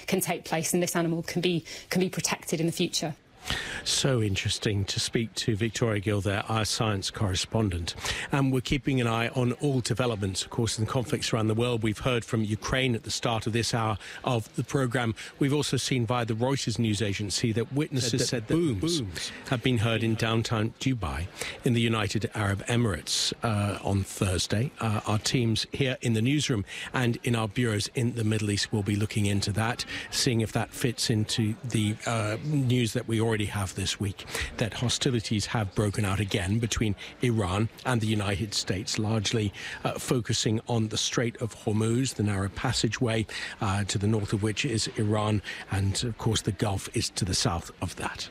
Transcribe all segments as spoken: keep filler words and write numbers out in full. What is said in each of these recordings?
can take place and this animal can be can be protected in the future. So interesting to speak to Victoria Gill there, our science correspondent. And we're keeping an eye on all developments, of course, in the conflicts around the world. We've heard from Ukraine at the start of this hour of the programme. We've also seen via the Reuters news agency that witnesses said that, said that booms, booms have been heard in downtown Dubai in the United Arab Emirates uh, on Thursday. Uh, our teams here in the newsroom and in our bureaus in the Middle East will be looking into that, seeing if that fits into the uh, news that we already have this week, that hostilities have broken out again between Iran and the United States, largely uh, focusing on the Strait of Hormuz, the narrow passageway uh, to the north of which is Iran, and of course the Gulf is to the south of that.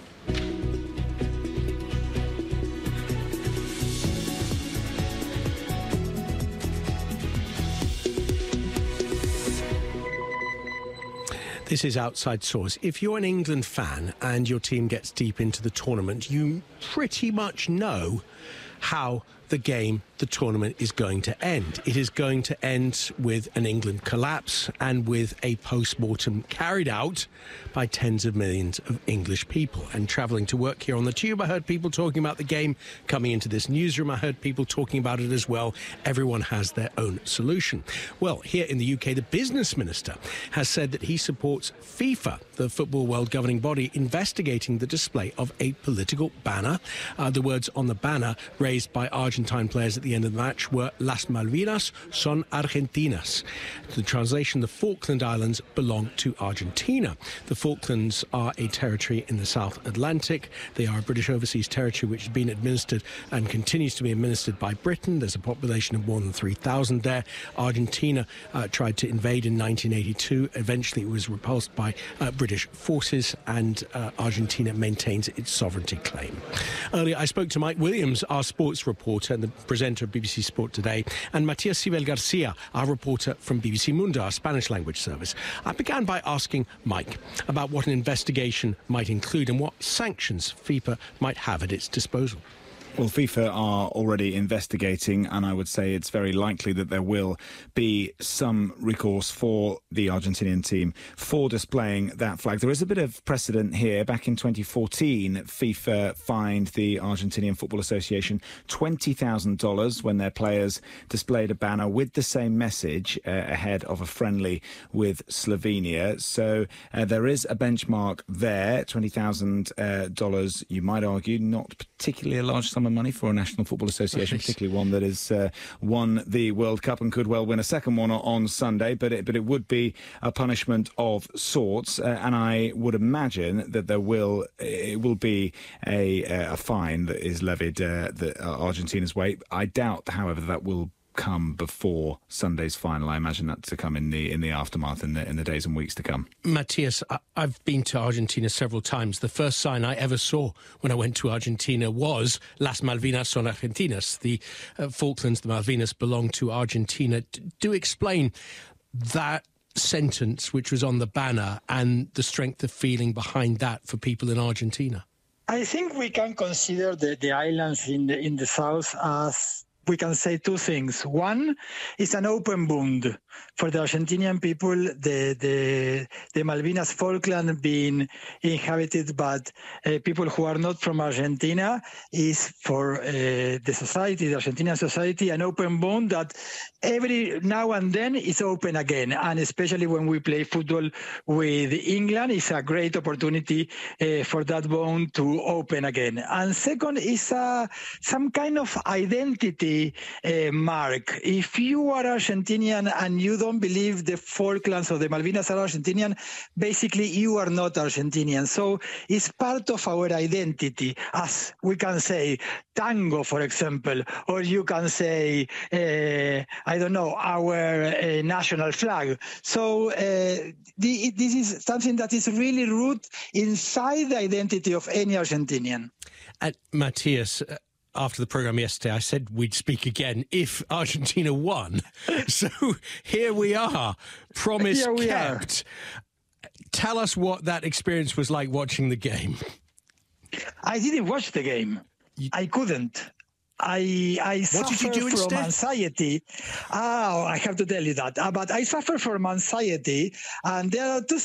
This is Outside Source. If you're an England fan and your team gets deep into the tournament, you pretty much know how the game, the tournament, is going to end. It is going to end with an England collapse and with a post-mortem carried out by tens of millions of English people. And travelling to work here on the Tube, I heard people talking about the game. Coming into this newsroom, I heard people talking about it as well. Everyone has their own solution. Well, here in the U K, the business minister has said that he supports FIFA, the football world governing body, investigating the display of a political banner. Uh, the words on the banner raised by Argentine players at the end of the match were "Las Malvinas son Argentinas." The translation: the Falkland Islands belong to Argentina. The Falklands are a territory in the South Atlantic. They are a British overseas territory which has been administered and continues to be administered by Britain. There's a population of more than three thousand there. Argentina uh, tried to invade in nineteen eighty-two. Eventually it was repulsed by uh, British forces, and uh, Argentina maintains its sovereignty claim. Earlier I spoke to Mike Williams, our sports reporter and the presenter of B B C Sport Today, and Matias Sibel Garcia, our reporter from B B C Mundo, our Spanish language service. I began by asking Mike about what an investigation might include and what sanctions FIFA might have at its disposal. Well, FIFA are already investigating, and I would say it's very likely that there will be some recourse for the Argentinian team for displaying that flag. There is a bit of precedent here. Back in twenty fourteen, FIFA fined the Argentinian Football Association twenty thousand dollars when their players displayed a banner with the same message uh, ahead of a friendly with Slovenia. So uh, there is a benchmark there. twenty thousand dollars, uh, you might argue, not particularly a large sum of money for a National Football Association, particularly one that has uh, won the World Cup and could well win a second one on Sunday, but it, but it would be a punishment of sorts, uh, and I would imagine that there will it will be a, a fine that is levied uh, the uh, Argentina's way. I doubt, however, that will come before Sunday's final. I imagine that to come in the in the aftermath in the in the days and weeks to come. Matias, I've been to Argentina several times. The first sign I ever saw when I went to Argentina was "Las Malvinas son Argentinas." The uh, Falklands, the Malvinas, belong to Argentina. D- do explain that sentence which was on the banner and the strength of feeling behind that for people in Argentina. I think we can consider the, the islands in the in the south as, we can say, two things. One is an open wound for the Argentinian people, the the, the Malvinas Falkland being inhabited by uh, people who are not from Argentina is for uh, the society, the Argentinian society, an open wound that every now and then is open again. And especially when we play football with England, it's a great opportunity uh, for that bond to open again. And second is uh, some kind of identity Uh, mark. If you are Argentinian and you don't believe the Falklands or the Malvinas are Argentinian, basically you are not Argentinian. So it's part of our identity, as we can say tango, for example, or you can say, uh, I don't know, our uh, national flag. So uh, the, this is something that is really rooted inside the identity of any Argentinian. And Matias, uh after the programme yesterday, I said we'd speak again if Argentina won. So here we are, promise here we kept. Are. Tell us what that experience was like watching the game. I didn't watch the game. You... I couldn't. I I what suffer did you do from instead? anxiety. Oh, I have to tell you that. Uh, but I suffer from anxiety, and there are two